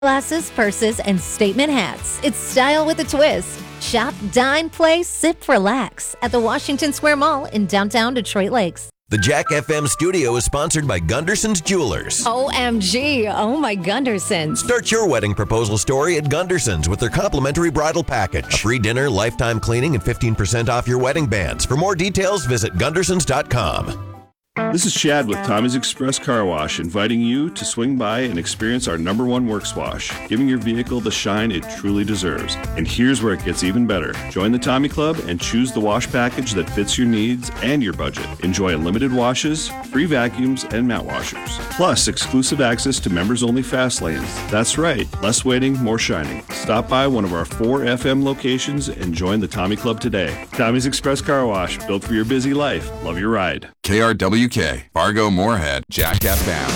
Glasses, purses, and statement hats. It's style with a twist. Shop, dine, play, sip, relax at the Washington Square Mall in downtown Detroit Lakes. The Jack FM studio is sponsored by Gunderson's Jewelers. OMG, oh my Gundersons. Start your wedding proposal story at Gunderson's with their complimentary bridal package. A free dinner, lifetime cleaning, and 15% off your wedding bands. For more details, visit Gundersons.com. This is Chad with Tommy's Express Car Wash, inviting you to swing by and experience our #1 works wash, giving your vehicle the shine it truly deserves. And here's where it gets even better. Join the Tommy Club and choose the wash package that fits your needs and your budget. Enjoy unlimited washes, free vacuums, and mat washers. Plus, exclusive access to members-only fast lanes. That's right, less waiting, more shining. Stop by one of our 4 FM locations and join the Tommy Club today. Tommy's Express Car Wash, built for your busy life. Love your ride. KRWK, Fargo Moorhead, Jack FM.